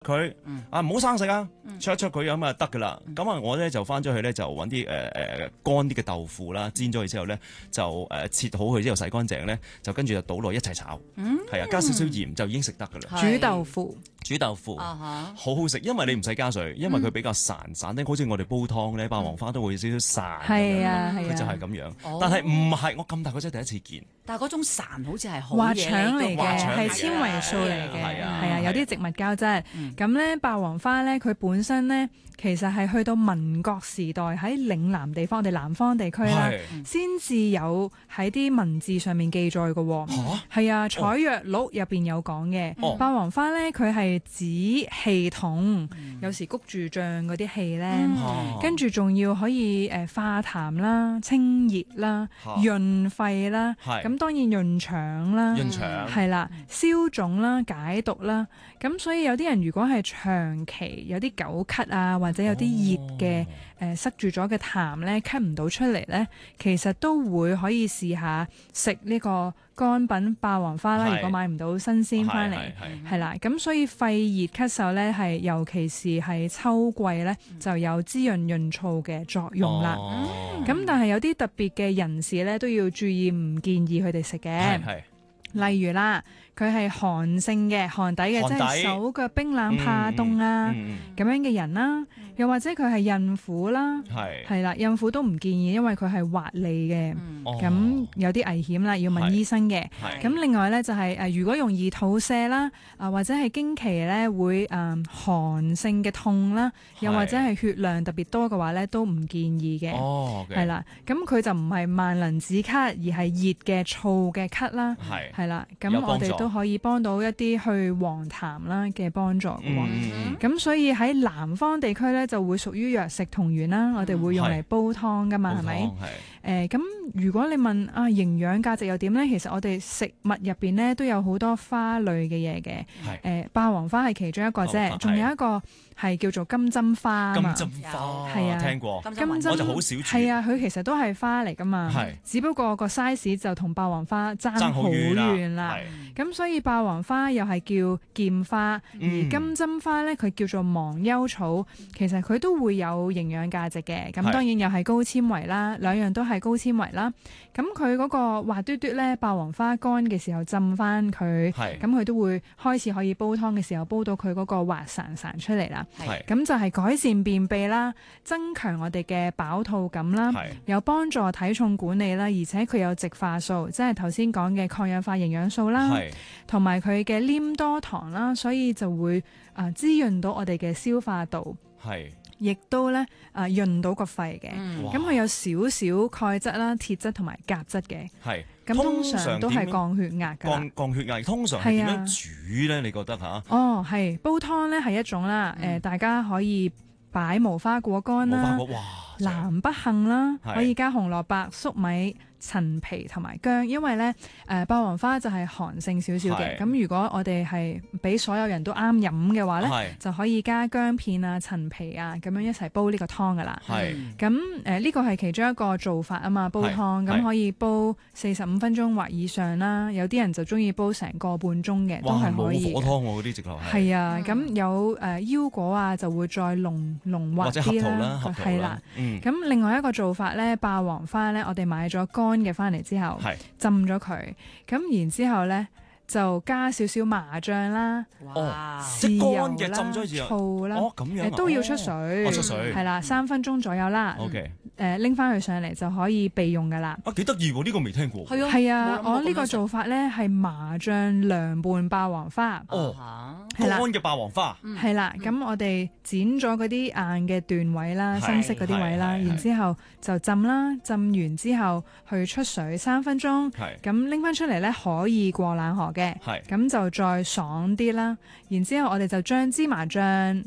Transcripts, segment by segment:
佢唔好生食啊，灼一灼佢咁啊得噶啦。咁啊我咧就翻咗去咧就揾啲乾啲嘅豆腐啦，煎咗佢之後咧就切好佢之後洗乾淨咧，就跟住就倒落一齊炒，係啊加少少鹽就已經食得噶啦。 煮豆腐。 煮豆腐好好食，因為你唔使加水，因為佢比較散啲，好似我哋煲湯咧，霸王花都會有少少散咁樣， 係啊， 佢就係咁樣。但係唔係我咁大個仔第一次見。 但係嗰種潺好似係好滑嘢腸嚟嘅，係嚟嘅纖維素嚟嘅， 係啊係啊，有啲植物膠質。咁咧，霸王花咧，佢本身咧，其實係去到民國時代喺嶺南地方，我哋南方地區啦，先至有喺啲文字上面記載嘅。係啊，《採藥錄》入邊有講嘅。霸王花咧，佢係指氣痛，有時谷住脹嗰啲氣咧，跟住仲要可以化痰啦、清熱啦、潤肺啦。咁當然潤腸啦，係啦，消腫啦、解毒啦。咁所以有啲人如果係長期有啲久咳啊，或者有啲熱嘅塞住咗嘅痰咧，咳唔到出嚟咧，其實都會可以試下食呢個乾品霸王花啦。如果買唔到新鮮翻嚟，係啦。咁所以肺熱咳嗽咧，係尤其是係秋季咧，就有滋潤潤燥嘅作用啦。咁但係有啲特別嘅人士咧，都要注意，唔建議佢哋食嘅。例如啦，佢係寒性嘅、寒底嘅，即係手腳冰冷怕凍啊咁樣嘅人啦。又或者佢係孕婦啦，係啦，孕婦都唔建議，因為佢係滑脷嘅，咁有啲危險啦，要問醫生嘅。咁另外咧就係如果容易肚瀉啦，或者係經期咧會寒性嘅痛啦，又或者係血量特別多嘅話咧，都唔建議嘅。係啦，咁佢就唔係萬能止咳，而係熱嘅燥嘅咳啦。係啦，咁我哋都可以幫到一啲去黃痰啦嘅幫助嘅喎。咁所以喺南方地區咧就會屬於藥食同源啦，我哋會用嚟煲湯噶嘛，係咪？咁如果你問營養價值又點咧？其實我哋食物入邊咧都有好多花類嘅嘢嘅。霸王花係其中一個啫，仲有一個係叫做金針花啊嘛。 金針花係啊， 聽過。 金針我就好少煮。 係啊，佢其實都係花嚟噶嘛。只不過個 size 就同霸王花爭好遠啦。咁所以霸王花又係叫劍花，而金針花咧佢叫做忘憂草，其實佢都會有營養價值嘅。咁當然又係高纖維啦，兩樣都係高纖維啦。咁佢嗰個滑嘟嘟咧，霸王花乾嘅時候浸翻佢，咁佢都會開始可以煲湯嘅時候煲到佢嗰個滑潺潺出嚟啦。咁就係改善便秘啦，增強我哋嘅飽肚感啦，有幫助體重管理啦，而且佢有植化素，即係頭先講嘅抗氧化營養素啦，同埋佢嘅黏多糖啦，所以就會滋潤到我哋嘅消化道。亦都咧潤到個肺嘅，咁佢有少少鈣質啦、鐵質同埋鉀質嘅，咁通常都係降血壓㗎。 降血壓通常係點樣煮咧？你覺得嚇？ 係煲湯咧係一種啦，大家可以擺無花果乾啦、南北杏啦，可以加紅蘿蔔、粟米、陳皮同埋薑，因為咧霸王花就係寒性少少嘅，咁如果我哋係俾所有人都啱飲嘅話咧，就可以加薑片啊、陳皮啊咁樣一齊煲呢個湯噶啦。咁呢個係其中一個做法啊嘛，煲湯咁可以煲45分鐘或以上啦，有啲人就中意煲成個半鐘嘅，都係可以。 老火湯喎嗰啲直頭係啊，咁有腰果啊就會再濃滑啲啦，係啦。咁另外一個做法咧，霸王花咧，我哋買咗乾嘅翻嚟之後，浸咗佢，咁然之後咧就加少少麻醬啦，豉油啦，醋啦，都要出水，係啦，3分鐘左右啦。拎翻佢上嚟就可以備用噶啦。 幾得意喎！呢個未聽過。 係啊，我呢個做法咧係麻醬涼拌霸王花。 乾嘅霸王花。 係啦，咁我哋剪咗嗰啲硬嘅段位啦，深色嗰啲位啦，然之後就浸啦，浸完之後去出水3分鐘。咁拎翻出嚟咧可以過冷河嘅。咁就再爽啲啦。然之後我哋就將芝麻醬、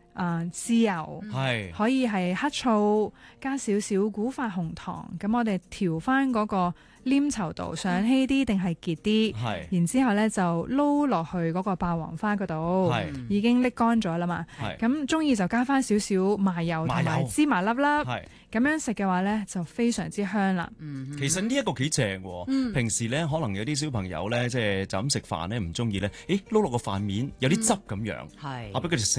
豉油， 係可以係黑醋加少少古法紅糖，咁我哋調翻嗰個黏稠度，想稀啲定係結啲， 係然之後咧就撈落去嗰個霸王花嗰度， 係已經瀝乾咗啦嘛。 係咁中意就加翻少少麻油同埋芝麻粒粒， 係。 咁樣食嘅話咧就非常之香啦。 其實呢一個幾正喎。平時咧可能有啲小朋友咧，即係就咁食飯咧唔中意咧，撈落個飯面有啲汁咁樣， 係俾佢哋食